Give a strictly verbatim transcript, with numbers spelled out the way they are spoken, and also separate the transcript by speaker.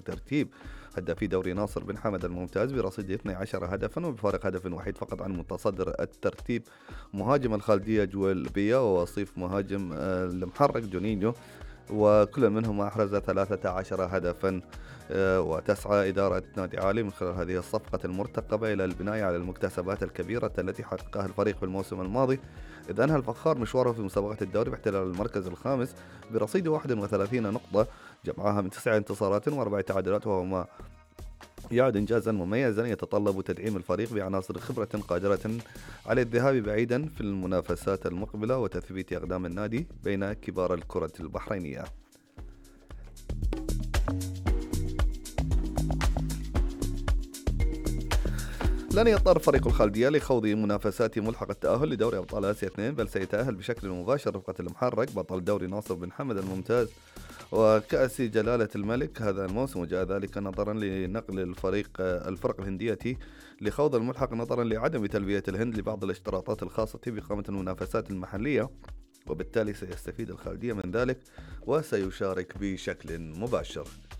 Speaker 1: ترتيب هدافي دوري ناصر بن حمد الممتاز برصيد اثني عشر هدفا وبفارق هدف وحيد فقط عن متصدر الترتيب مهاجم الخالدية جويل بيا، ووصيف مهاجم آه، المحرك جونينيو، وكل منهما أحرز ثلاثة عشر هدفا. آه، وتسعى إدارة نادي عالي من خلال هذه الصفقة المرتقبة إلى البناء على المكتسبات الكبيرة التي حققها الفريق في الموسم الماضي، إذ أنهى الفخار مشواره في مسابقة الدوري باحتلال المركز الخامس برصيد واحد وثلاثين نقطة، جمعها من تسع انتصارات وأربع تعادلات، وهو ما يعد إنجازا مميزا يتطلب تدعيم الفريق بعناصر خبرة قادرة على الذهاب بعيدا في المنافسات المقبلة وتثبيت أقدام النادي بين كبار الكرة البحرينية. لن يضطر فريق الخالدية لخوض منافسات ملحق التأهل لدوري أبطال آسيا اثنين، بل سيتأهل بشكل مباشر رفقة المحرك بطل دوري ناصر بن حمد الممتاز وكأس جلالة الملك هذا الموسم، وجاء ذلك نظرا لنقل الفريق الفرق الهندية لخوض الملحق نظرا لعدم تلبية الهند لبعض الاشتراطات الخاصة بإقامة المنافسات المحلية، وبالتالي سيستفيد الخالدية من ذلك وسيشارك بشكل مباشر.